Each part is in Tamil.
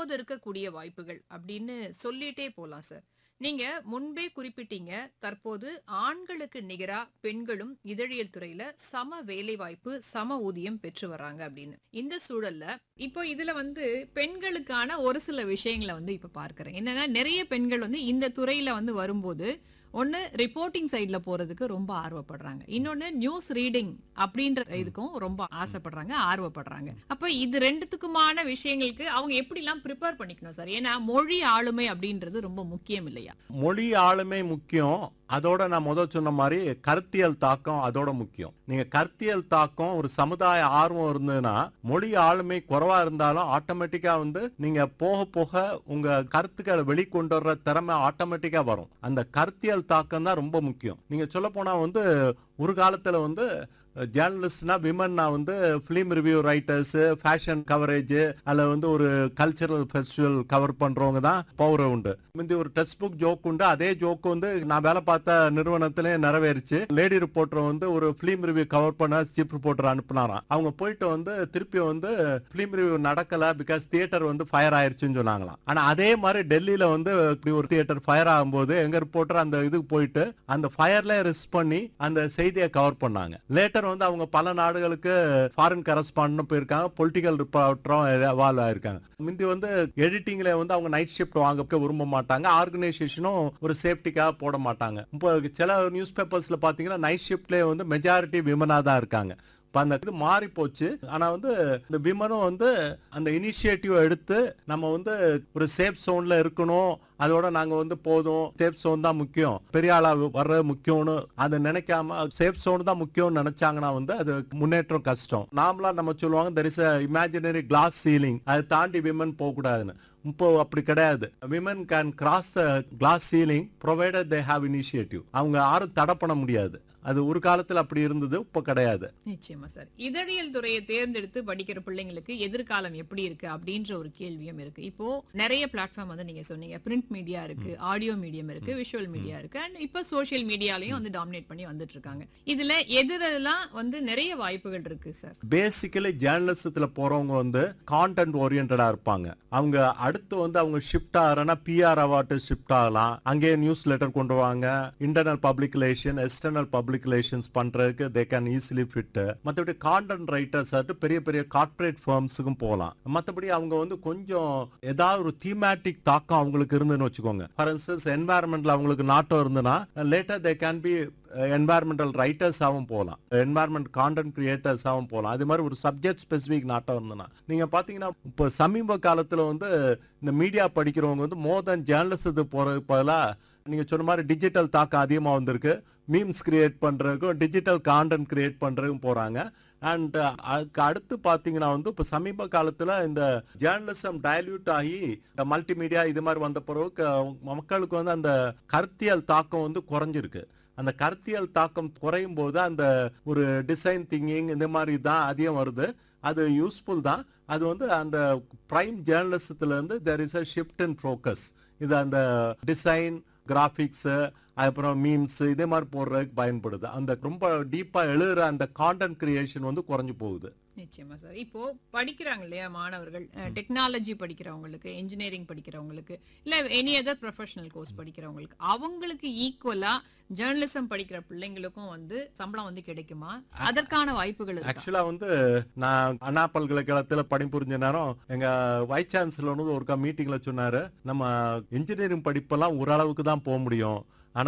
இப்போது இருக்கக்கூடிய வாய்ப்புகள் அப்படின்னு சொல்லிட்டே போலாம் சார். நீங்க முன்பே குறிப்பிட்டீங்க, தற்போது ஆண்களுக்கு நிகரா பெண்களும் இதழியல் துறையில சம வேலைவாய்ப்பு, சம ஊதியம் பெற்று வராங்க அப்படின்னு. இந்த சூழல்ல இப்போ இதுல பெண்களுக்கான ஒரு சில விஷயங்கள இப்ப பார்க்கிறேன். என்னன்னா நெறைய பெண்கள் இந்த துறையில வரும்போது, ஒண்ணு ரிப்போர்ட்டிங் சைட்ல போறதுக்கு ரொம்ப ஆர்வப்படுறாங்க. இன்னொன்னு நியூஸ் ரீடிங் அப்படின்ற இதுக்கும் ரொம்ப ஆசைப்படுறாங்க, ஆர்வப்படுறாங்க. அப்ப இது 2த்துக்குமான விஷயங்களுக்கு அவங்க எப்படிலாம் பிரிப்பேர் பண்ணிக்கணும் சார்? ஏன்னா மொழி ஆளுமை அப்படின்றது ரொம்ப முக்கியம் இல்லையா? மொழி ஆளுமை முக்கியம். அதோட நான் சொன்ன மாதிரி கருத்தியல் தாக்கம் அதோட முக்கியம். நீங்க கருத்தியல் தாக்கம் ஒரு சமுதாய ஆர்வம் இருந்ததுன்னா மொழி ஆளுமை குறைவா இருந்தாலும் ஆட்டோமேட்டிக்கா நீங்க போக போக உங்க கருத்துக்களை வெளிக்கொண்டு வர்ற திறமை ஆட்டோமேட்டிக்கா வரும். அந்த கருத்தியல் தாக்கம் தான் ரொம்ப முக்கியம். நீங்க சொல்ல போனா ஒரு காலத்துல ஜேர்னலிஸ்ட்னா விமன்னா film review writers, fashion coverage, அல்ல ஒரு கல்ச்சரல் ஃபெஸ்டிவல் கவர் பண்றவங்க தான் பவர் உண்டு. முந்தி ஒரு டெக்ஸ்ட் புக் ஜோக் உண்டு. அதே ஜோக் நான் வேலை பார்த்த நிறுவனத்திலே நிறைவேறிச்சு. லேடி ரிப்போர்ட்டர் ஒரு பிலிம் ரிவ்யூ கவர் பண்ண சீஃப் ரிப்போர்ட்டர் அனுப்புனாராம். அவங்க போயிட்டு திருப்பி பிலிம் ரிவ்யூ நடக்கல பிகாஸ் தியேட்டர் ஃபயர் ஆயிருச்சுன்னு சொன்னாங்களாம். ஆனா அதே மாதிரி டெல்லியில இப்படி ஒரு தியேட்டர் ஃபயர் ஆகும்போது எங்க ரிப்போர்ட்டர் அந்த இதுக்கு போயிட்டு அந்த ஃபயர்ல ரிஸ்க் பண்ணி அந்த செய்தியை கவர் பண்ணாங்க. லேட்டர் அவங்க பல நாடுகளுக்கு ஃபாரின் கரஸ்பாண்டன்ட் போயிருக்காங்க, பொலிட்டிக்கல் ரிப்போர்ட்டரும் எவால்வ் ஆயிருக்காங்க. முந்தி எடிட்டிங்ல அவங்க நைட் ஷிஃப்ட் வாங்க விரும்ப மாட்டாங்க. ஆர்கனைசேஷனும் ஒரு சேஃப்டிக்காக போட மாட்டாங்க. இப்போ சில நியூஸ் பேப்பர்ஸ்ல பாத்தீங்கன்னா நைட் ஷிஃப்ட்லயே மெஜாரிட்டி விமனா தான் இருக்காங்க. அந்த இது மாறி போச்சு. ஆனா இந்த விமனும் அந்த இனிஷியேட்டிவ் எடுத்து நம்ம ஒரு சேஃப் சோன்ல இருக்கணும், அதோட நாங்க போதும், சேஃப் சோன் தான் முக்கியம், பெரிய ஆளா வர்றது முக்கியம்னு அதை நினைக்காம சேஃப் சோன் தான் முக்கியம் நினைச்சாங்கன்னா அது முன்னேற்றம் கஷ்டம். நாமளா நம்ம சொல்லுவாங்க there is a imaginary glass ceiling, அதை தாண்டி விமன் போக கூடாதுன்னு. இப்போ அப்படி கிடையாது. Women can cross the class ceiling provided they have initiative. அவங்க யாரும் தடை பண்ண முடியாது. அது ஒரு காலத்துல அப்படி இருந்தது, இப்ப கிடையாது. நிச்சயமா சார். இதழியல் துறையை தேர்ந்தெடுத்து படிக்கிற பிள்ளைங்களுக்கு எதிர்காலம் எப்படி இருக்கு அப்படின்ற ஒரு கேள்வியும் இருக்கு. இப்போ நிறைய பிளாட்ஃபார்ம் நீங்க சொன்னீங்க, பிரிண்ட் மீடியா இருக்கு, ஆடியோ மீடியம் இருக்கு, விஷுவல் மீடியா இருக்கு, அண்ட் இப்ப சோஷியல் மீடியாலையும் டாமினேட் பண்ணி வந்துட்டு இருக்காங்க. இதுல எதுலாம் நிறைய வாய்ப்புகள் இருக்கு சார்? பேசிக்கலி ஜேர்னலிசத்துல போறவங்க கான்டென்ட் ஓரியன்டா இருப்பாங்க. அவங்க அடுத்து அவங்க ஷிஃப்ட் ஆகிறனா பிஆர் அவார்டு ஷிஃப்ட் ஆகலாம். அங்கே நியூஸ் லெட்டர் கொண்டு வாங்க, internal public relation, external public relations பண்றதுக்கு they can easily fit. மத்தபடி கான்டென்ட் ரைட்டர்ஸ் பெரிய பெரிய கார்ப்பரேட் ஃபர்ம்ஸுக்கும் போகலாம். மத்தபடி அவங்க கொஞ்சம் ஏதாவது ஒரு தீமேட்டிக் தாக்கம் அவங்களுக்கு இருந்துன்னு வச்சுக்கோங்க. ஃபார் இன்ஸ்டன்ஸ் என்வாயர்மெண்ட்ல அவங்களுக்கு நாட்டம் இருந்துன்னா later they can be environmental writers ஆகும் போகலாம், என்வாயர்மெண்ட் கான்டென்ட் கிரியேட்டர்ஸ் ஆகும் போகலாம். அது மாதிரி ஒரு சப்ஜெக்ட் ஸ்பெசிபிக் நாட்டம் இருந்ததுன்னா நீங்க பாத்தீங்கன்னா இப்போ சமீப காலத்துல இந்த மீடியா படிக்கிறவங்க மோர் தென் ஜேர்னலிசத்துக்கு போறதுக்கு பதிலா நீங்க சொன்ன மாதிரி டிஜிட்டல் தாக்கம் அதிகமா வந்திருக்கு. மீம்ஸ் கிரியேட் பண்றதுக்கும் டிஜிட்டல் கான்டென்ட் கிரியேட் பண்றதுக்கும் போறாங்க. அண்ட் அதுக்கு அடுத்து பாத்தீங்கன்னா இப்ப சமீப காலத்துல இந்த ஜேர்னலிசம் டைல்யூட் ஆகி இந்த மல்டிமீடியா இது மாதிரி வந்த பிறகு மக்களுக்கு அந்த கருத்தியல் தாக்கம் குறைஞ்சிருக்கு. அந்த கருத்தியல் தாக்கம் குறையும் போது அந்த ஒரு டிசைன் திங்கிங் இந்த மாதிரி தான் அதிகம் வருது. அது யூஸ்ஃபுல் தான். அது அந்த பிரைம் ஜேர்னலிசத்துல இருந்து there is a shift in focus. இது அந்த டிசைன், கிராபிக்ஸ், அப்புறம் மீம்ஸ் இதே மாதிரி போடுறதுக்கு பயன்படுது. அந்த ரொம்ப டீப்பா எழுதுற அந்த கான்டென்ட் கிரியேஷன் குறைஞ்சு போகுது. நிச்சயமா சார். இப்போ படிக்கிறாங்க இல்லையா மாணவர்கள், டெக்னாலஜி படிக்கிறவங்களுக்கு, இன்ஜினியரிங் படிக்கிறவங்களுக்கு, இல்ல எனி அதர் ப்ரொஃபஷனல் கோர்ஸ் படிக்கிறவங்களுக்கு, அவங்களுக்கு ஈக்குவலா ஜேர்னலிசம் படிக்கிற பிள்ளைங்களுக்கும் சம்பளம் கிடைக்குமா? அதற்கான வாய்ப்புகள் இருக்கு. ஆக்சுவலா நான் அண்ணா பல்கலைக்கழகத்துல பணிபுரிஞ்ச நேரம் எங்க வைஸ் சான்சலர் ஒருக்கா மீட்டிங்ல சொன்னாரு, நம்ம இன்ஜினியரிங் படிப்பெல்லாம் ஓரளவுக்கு தான் போக முடியும், ஆனா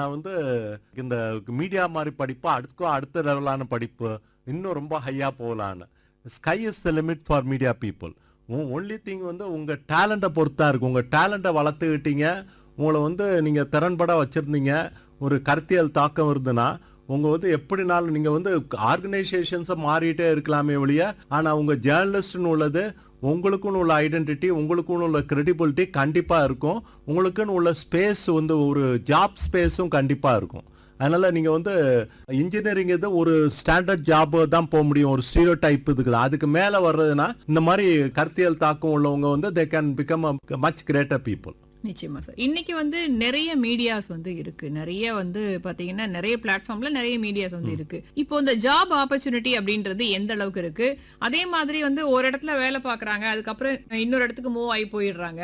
இந்த மீடியா மாதிரி படிப்பு அடுத்த லெவலான படிப்பு இன்னும் ரொம்ப ஹையா போகலான்னு. Sky is the limit for media people. Only thing உங்க டேலண்ட்டை பொறுத்தா இருக்கு. உங்க டேலண்ட்டை வளர்த்துக்கிட்டீங்க, உங்களை நீங்க திறன்பட வச்சிருந்தீங்க, ஒரு கருத்தியல் தாக்கம் இருந்துன்னா உங்க எப்படினாலும் நீங்க ஆர்கனைசேஷன்ஸை மாறிட்டே இருக்கலாமே ஒழிய, ஆனா உங்க ஜேர்னலிஸ்ட்னு உள்ளது உங்களுக்குன்னு உள்ள ஐடென்டிட்டி, உங்களுக்குன்னு உள்ள கிரெடிபிலிட்டி கண்டிப்பா இருக்கும். உங்களுக்குன்னு உள்ள ஸ்பேஸ் ஒரு ஜாப் ஸ்பேஸும் கண்டிப்பா இருக்கும். அதனால நீங்க இன்ஜினியரிங் ஒரு ஸ்டாண்டர்ட் ஜாப் தான் போக முடியும், ஒரு ஸ்டீரியோ டைப் இருக்குது. அதுக்கு மேல வர்றதுன்னா இந்த மாதிரி கருத்தியல் தாக்கம் உள்ளவங்க they can become a much greater people. நிச்சயமா சார். இன்னைக்கு நிறைய மீடியாஸ் இருக்கு. நிறைய பாத்தீங்கன்னா நிறைய பிளாட்ஃபார்ம்ல நிறைய மீடியாஸ் இருக்கு. இப்போ இந்த ஜாப் ஆப்பர்ச்சுனிட்டி அப்படின்றது எந்த அளவுக்கு இருக்கு? அதே மாதிரி ஒரு இடத்துல வேலை பாக்குறாங்க, அதுக்கப்புறம் இன்னொரு இடத்துக்கு மூவ் ஆகி போயிடுறாங்க.